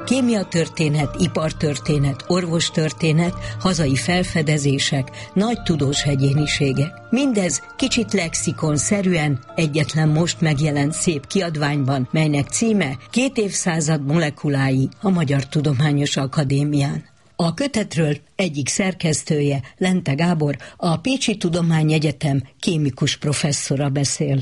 Kémiatörténet, ipartörténet, orvostörténet, hazai felfedezések, nagy tudós egyéniségek. Mindez kicsit lexikonszerűen egyetlen most megjelent szép kiadványban, melynek címe 2 évszázad molekulái a Magyar Tudományos Akadémián. A kötetről egyik szerkesztője, Lente Gábor, a Pécsi Tudományegyetem kémikus professzora beszél.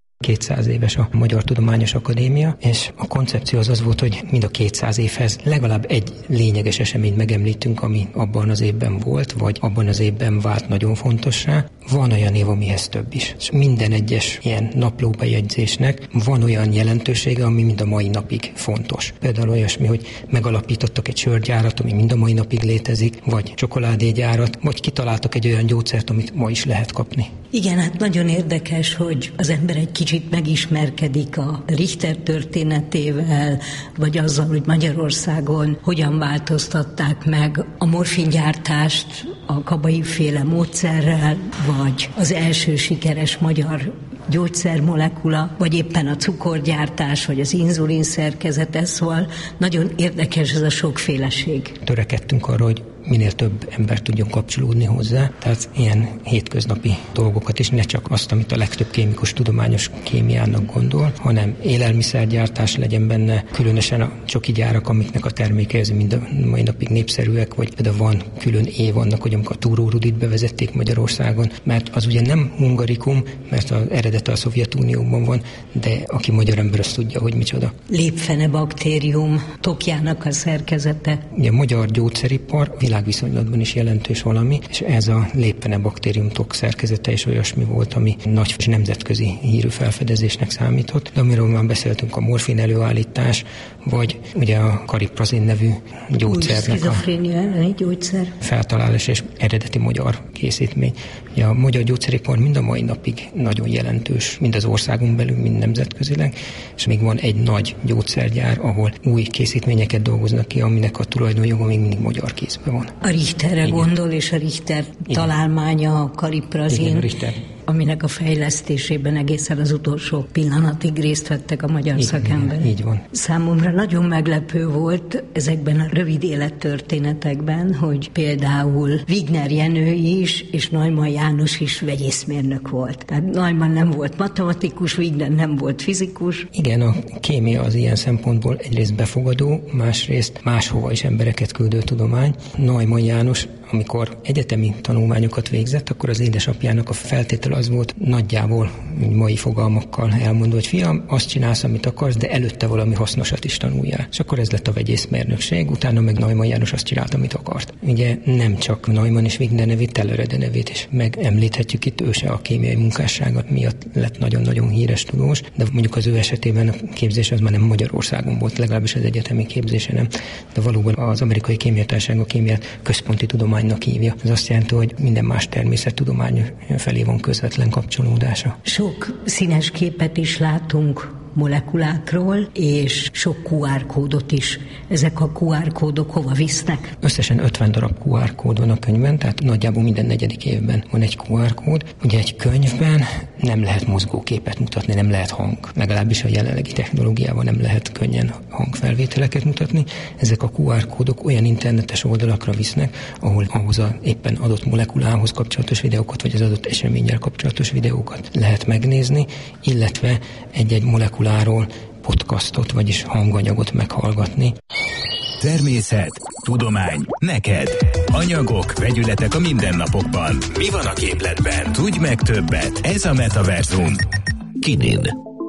200 éves a Magyar Tudományos Akadémia, és a koncepció az volt, hogy mind a 200 évhez legalább egy lényeges eseményt megemlítünk, ami abban az évben volt, vagy abban az évben vált nagyon fontossá. Van olyan év, amihez több is. És minden egyes ilyen naplóbejegyzésnek van olyan jelentősége, ami mind a mai napig fontos. Például olyasmi, hogy megalapítottak egy sörgyárat, ami mind a mai napig létezik, vagy csokoládégyárat, vagy kitaláltak egy olyan gyógyszert, amit ma is lehet kapni. Igen, hát nagyon érdekes, hogy az ember egy kicsit megismerkedik a Richter történetével, vagy azzal, hogy Magyarországon hogyan változtatták meg a morfingyártást a Kabai-féle módszerrel, vagy az első sikeres magyar gyógyszermolekula, vagy éppen a cukorgyártás, vagy az inzulin szerkezete, szóval nagyon érdekes ez a sokféleség. Törekedtünk arra, hogy minél több ember tudjon kapcsolódni hozzá, tehát ilyen hétköznapi dolgokat is, ne csak azt, amit a legtöbb kémikus tudományos kémiának gondol, hanem élelmiszergyártás legyen benne, különösen a csoki gyárak, amiknek a termékei mind a mai napig népszerűek, vagy például van külön év annak, hogy amikor a túrórudit bevezették Magyarországon, mert az ugye nem hungarikum, mert az eredete a Szovjetunióban van, de aki magyar ember, azt tudja, hogy micsoda. Lépfenebaktérium tokjának a szerkezete. Ugye a magyar gyógyszeripar világviszonylatban is jelentős valami, és ez a lépfenebaktérium tok szerkezete is olyasmi volt, ami nagy nemzetközi hírű felfedezésnek számított, de amiről már beszéltünk, a morfin előállítás, vagy ugye a kariprazin nevű gyógyszernek a gyógyszer feltalálás és eredeti magyar készítmény. Ugye a magyar gyógyszeripar mind a mai napig nagyon jelentős, mind az országon belül, mind nemzetközileg, és még van egy nagy gyógyszergyár, ahol új készítményeket dolgoznak ki, aminek a tulajdonjoga még mindig magyar kézben van. A Richterre gondol, és a Richter találmánya, a kariprazin, aminek a fejlesztésében egészen az utolsó pillanatig részt vettek a magyar szakemberek. Így van. Számomra nagyon meglepő volt ezekben a rövid élettörténetekben, hogy például Wigner Jenő is, és Neumann János is vegyészmérnök volt. Tehát Neumann nem volt matematikus, Wigner nem volt fizikus. Igen, a kémia az ilyen szempontból egyrészt befogadó, másrészt máshova is embereket küldő tudomány. Neumann János, amikor egyetemi tanulmányokat végzett, akkor az édesapjának a feltétel az volt, nagyjából mai fogalmakkal elmondva, hogy fiam, azt csinálsz, amit akarsz, de előtte valami hasznosat is tanuljál. És akkor ez lett a vegyészmérnökség, utána meg Neumann János azt csinált, amit akart. Ugye nem csak Neumann és Wigner nevét, Tellerede nevét is megemlíthetjük itt, ő se a kémiai munkássága miatt lett nagyon-nagyon híres tudós, de mondjuk az ő esetében a képzés az már nem Magyarországon volt, legalábbis az egyetemi képzése nem, de valóban az amerikai kémiatársaság a kémiát központi tudománynak hívja. Ez azt jelenti, hogy minden más természettudomány felé van közvetlen kapcsolódása. Sok színes képet is látunk molekulákról, és sok QR kódot is. Ezek a QR kódok hova visznek? Összesen 50 darab QR kód van a könyvben, tehát nagyjából minden 4. évben van egy QR kód. Ugye egy könyvben nem lehet mozgóképet mutatni, nem lehet hang. Legalábbis a jelenlegi technológiával nem lehet könnyen hangfelvételeket mutatni. Ezek a QR kódok olyan internetes oldalakra visznek, ahol ahhoz a éppen adott molekulához kapcsolatos videókat, vagy az adott eseménnyel kapcsolatos videókat lehet megnézni, illetve egy-egy molekuláról podcastot, vagyis hanganyagot meghallgatni. Természet, tudomány, neked. Anyagok, vegyületek a mindennapokban. Mi van a képletben? Tudj meg többet. Ez a Metaverzum. Kinin.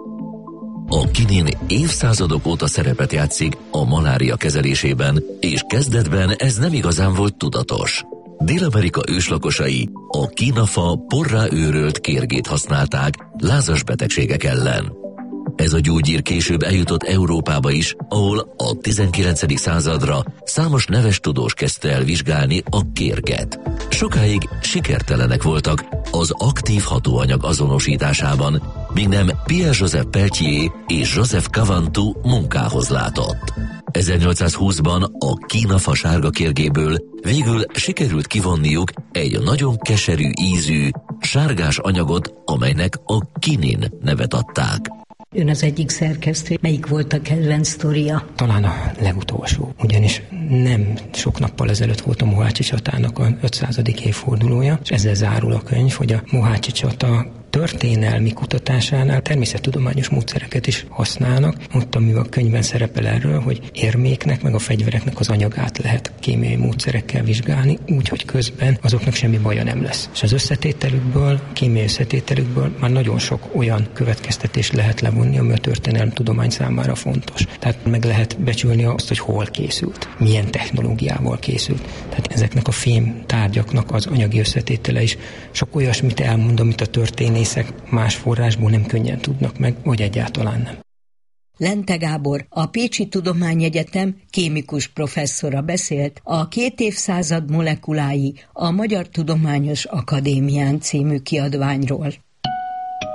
A kinin évszázadok óta szerepet játszik a malária kezelésében, és kezdetben ez nem igazán volt tudatos. Dél-Amerika őslakosai a kínafa porrá őrölt kérgét használták lázas betegségek ellen. Ez a gyógyír később eljutott Európába is, ahol a 19. századra számos neves tudós kezdte el vizsgálni a kérget. Sokáig sikertelenek voltak az aktív hatóanyag azonosításában, míg nem Pierre-Joseph Peltier és Joseph Caventou munkához látott. 1820-ban a kínafa sárga kérgéből végül sikerült kivonniuk egy nagyon keserű ízű, sárgás anyagot, amelynek a kinin nevet adták. Ön az egyik szerkesztő. Melyik volt a kedvenc sztoria? Talán a legutolsó, ugyanis nem sok nappal ezelőtt volt a Mohácsi csatának a 500. évfordulója, és ezzel zárul a könyv, hogy a Mohácsi csata történelmi kutatásánál természettudományos módszereket is használnak. Ott, ami a könyvben szerepel erről, hogy érméknek, meg a fegyvereknek az anyagát lehet kémiai módszerekkel vizsgálni, úgyhogy közben azoknak semmi baja nem lesz. És az összetételükből, kémiai összetételükből már nagyon sok olyan következtetést lehet levonni, ami a történelemtudomány számára fontos. Tehát meg lehet becsülni azt, hogy hol készült, milyen technológiával készült. Tehát ezeknek a fém tárgyaknak az anyagi összetétele is sok olyasmit elmond, amit a történészek más forrásból nem könnyen tudnak meg, vagy egyáltalán nem. Lente Gábor, a Pécsi Tudományegyetem kémikus professzora beszélt a 2 évszázad molekulái a Magyar Tudományos Akadémián című kiadványról.